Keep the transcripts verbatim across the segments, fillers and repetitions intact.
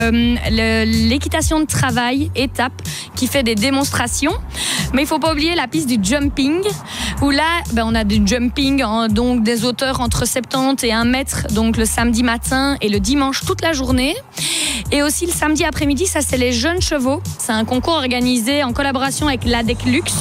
Euh, le, l'équitation de travail, étape, qui fait des démonstrations. Mais il ne faut pas oublier la piste du jumping, où là, ben, on a du jumping, hein, donc des hauteurs entre soixante-dix et un mètre, donc le samedi matin et le dimanche toute la journée. Et aussi le samedi après-midi, ça c'est les jeunes chevaux. C'est un concours organisé en collaboration avec l'A D E C Luxe.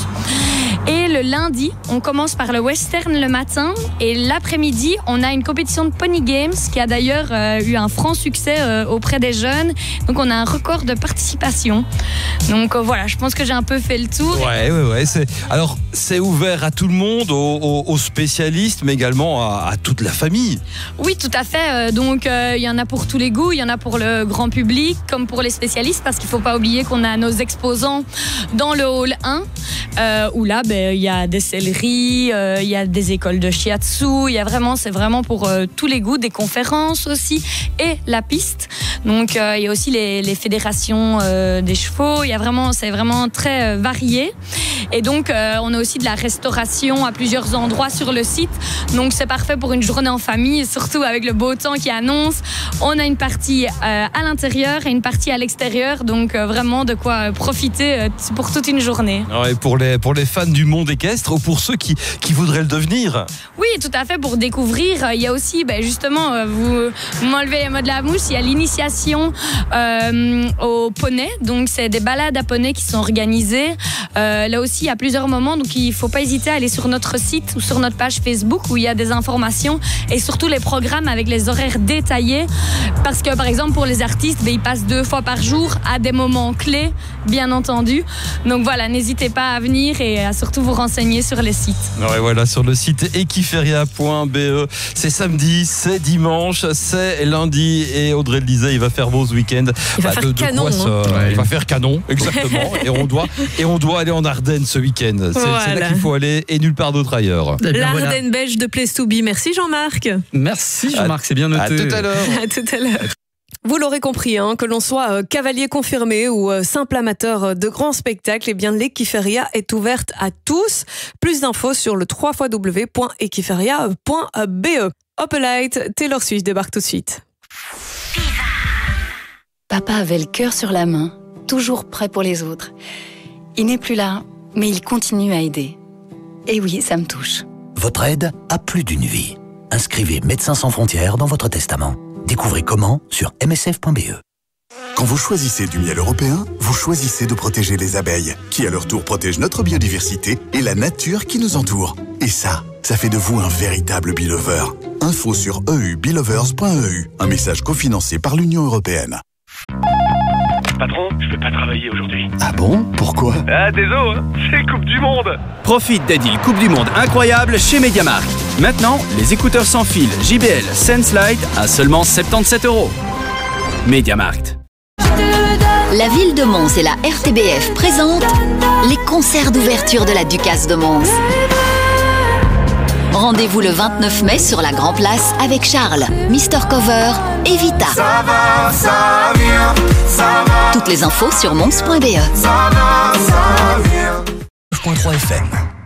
Et le lundi, on commence par le western le matin. Et l'après-midi, on a une compétition de Pony Games qui a d'ailleurs euh, eu un franc succès euh, auprès des jeunes. Donc on a un record de participation. Donc euh, voilà, je pense que j'ai un peu fait le tour. Ouais, ouais, ouais. C'est... Alors, c'est ouvert à tout le monde, aux, aux, aux spécialistes, mais également à, à toute la famille. Oui, tout à fait. Donc il euh, y en a pour tous les goûts. Il y en a pour le grand public comme pour les spécialistes, parce qu'il ne faut pas oublier qu'on a nos exposants dans le hall un, euh, où là, ben, il y a des selleries, il euh, y a des écoles de shiatsu, il y a vraiment, c'est vraiment pour euh, tous les goûts, des conférences aussi, et la piste. Donc il euh, y a aussi les, les fédérations euh, des chevaux. Il y a vraiment, c'est vraiment très euh, varié. Et donc euh, on a aussi de la restauration à plusieurs endroits sur le site. Donc c'est parfait pour une journée en famille, surtout avec le beau temps qui annonce. On a une partie euh, à l'intérieur et une partie à l'extérieur. Donc euh, vraiment de quoi profiter euh, pour toute une journée. Ouais, pour les pour les fans du monde équestre ou pour ceux qui, qui voudraient le devenir. Oui, tout à fait, pour découvrir. Il y a aussi, ben justement, vous, vous m'enlevez les mots de la bouche, il y a l'initiation euh, au poney. Donc, c'est des balades à poney qui sont organisées. Euh, là aussi, il y a plusieurs moments, donc il ne faut pas hésiter à aller sur notre site ou sur notre page Facebook où il y a des informations et surtout les programmes avec les horaires détaillés. Parce que, par exemple, pour les artistes, ben, ils passent deux fois par jour à des moments clés, bien entendu. Donc, voilà, n'hésitez pas à venir et à surtout vous renseigner sur les sites. Ouais, voilà, sur le site equiferia point b e. C'est samedi, c'est dimanche, c'est lundi et Audrey le disait, il va faire beau ce week-end. Il va bah, faire de, canon. de hein. se, ouais. Il va faire canon, exactement. et on doit et on doit aller en Ardennes ce week-end. C'est, Voilà. c'est là qu'il faut aller et nulle part d'autre ailleurs. L'Ardenne Voilà. belge de Place to Be. Merci Jean-Marc. Merci Jean-Marc, c'est bien noté. À tout à l'heure. À tout à l'heure. Vous l'aurez compris, hein, que l'on soit euh, cavalier confirmé ou euh, simple amateur de grands spectacles, eh bien l'Equiferia est ouverte à tous. Plus d'infos sur le w w w point equiferia point b e. Opelite, Taylor Swift débarque tout de suite. Papa avait le cœur sur la main, toujours prêt pour les autres. Il n'est plus là, mais il continue à aider. Et oui, ça me touche. Votre aide a plus d'une vie. Inscrivez Médecins sans frontières dans votre testament. Découvrez comment sur m s f point b e. Quand vous choisissez du miel européen, vous choisissez de protéger les abeilles, qui à leur tour protègent notre biodiversité et la nature qui nous entoure. Et ça, ça fait de vous un véritable beelover. Info sur e u beelovers point e u, un message cofinancé par l'Union européenne. Patron, je peux pas travailler aujourd'hui. Ah bon? Pourquoi? Ah, désolé, hein, c'est Coupe du Monde. Profite des deals Coupe du Monde incroyables chez MediaMarkt. Maintenant, les écouteurs sans fil J B L Sense Lite à seulement soixante-dix-sept euros. MediaMarkt. La ville de Mons et la R T B F présentent les concerts d'ouverture de la Ducasse de Mons. Rendez-vous le vingt-neuf mai sur la Grand Place avec Charles, Mister Cover et Vita. Ça va, ça vient, ça va. Toutes les infos sur mons point b e. Ça va, ça vient. neuf point trois F M.